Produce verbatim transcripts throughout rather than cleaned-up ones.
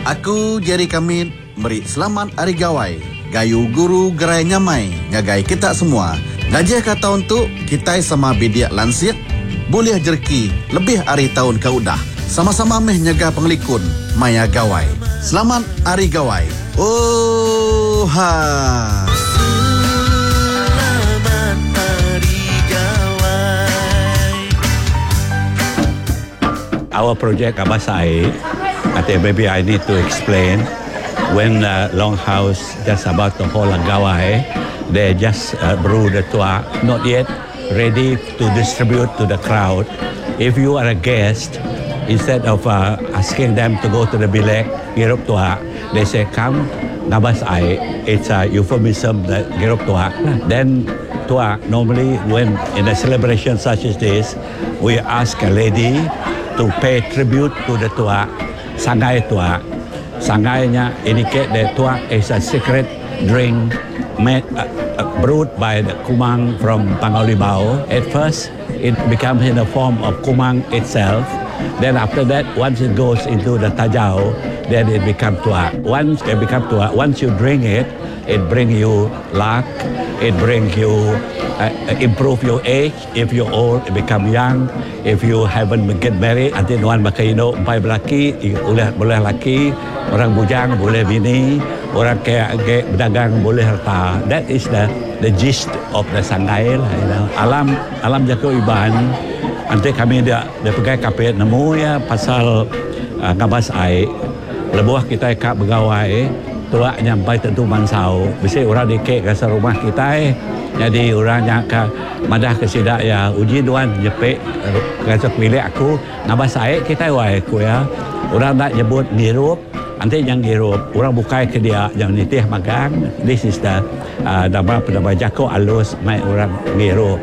Aku Jerry Kamit beri selamat hari gawai. Gayu guru gerai nyamai ngagai kita semua. Ngajih kata untuk kita sama bidiak lansiak boleh jerki lebih hari tahun kau dah. Sama-sama meh nyaga penglikun maya gawai. Selamat hari gawai. Oh ha. Selamat hari gawai. Our project Abasai, I think maybe I need to explain. When uh, Longhouse just about to hold a gawai, they just uh, brew the tua, not yet ready to distribute to the crowd. If you are a guest, instead of uh, asking them to go to the bilek, girup tua, they say, come, ngabas ai. It's a euphemism, that girup tua. Then tua, normally when in a celebration such as this, we ask a lady to pay tribute to the tua, sangai tua. Sangainya indicate that tua is a secret drink made, uh, uh, brewed by the kumang from Pangaulibao. At first, it becomes in the form of kumang itself. Then after that, once it goes into the tajau, then it becomes tua. Once it becomes tua, once you drink it, it brings you luck. It brings you uh, improve your age. If you're old, it become young. If you haven't get married, nanti nuan makaino empai belaki, boleh boleh laki. Orang bujang boleh bini, orang kayak kayak berdagang boleh harta. That is the the gist of the sangai lah. You know. Alam alam jago iban. Nanti kami dia dia pegai kapit nemu ya pasal uh, ngabas ai. Lebuah kita kak begawai, tua nyampai tentu mansau. Bisa orang dikek ke rumah kita. Jadi orang yang ke madah ke sidak ya uji duan jepek kasih pilih aku ngabas ai kita wai aku ya. Orang nak nyebut ngirup. Nanti yang girup, orang bukai ke dia yang nitih magang. This is the uh, nama penama jako alus mai orang girup.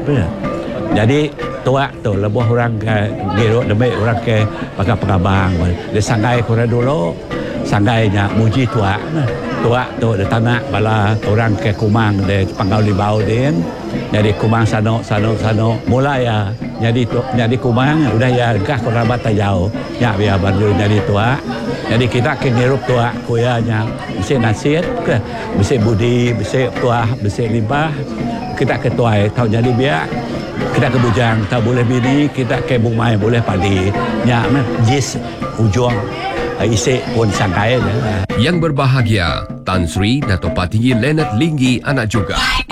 Jadi tua tu lebih orang ke girup demi orang ke pakai pengabang. Dia sangai kura dulu, sanggainya muji tua. Tua tu dia tanah bala orang ke kumang de Pangaulibao din. Jadi kumang sano sano sano mulai ya. Jadi tu, jadi kumang udah ya gah kerabat tajau. Ya biar baru jadi tua. Jadi kita ke ngirup tua kuyanya bisa nasihat ke bisa budi bisa tua bisa limbah kita ke tua tahu jadi biar kita ke bujang tahu boleh bini kita ke bumai boleh padi nya jis ujung isi pun sangkai. Yang berbahagia Tan Sri Dato' Patinggi Leonard Linggi anak juga.